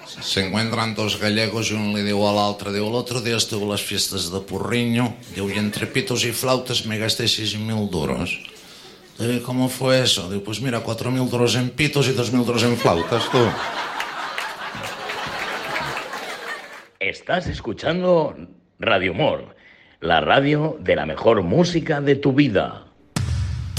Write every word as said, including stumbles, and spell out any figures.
Se encuentran dos gallegos y uno le digo al otro, digo, el otro día estuve en las fiestas de Porriño, digo, y entre pitos y flautas me gasté seis mil duros. Digo, ¿cómo fue eso? Digo, pues mira, cuatro mil duros en pitos y dos mil duros en flautas, tú. Estás escuchando Radio Humor, la radio de la mejor música de tu vida.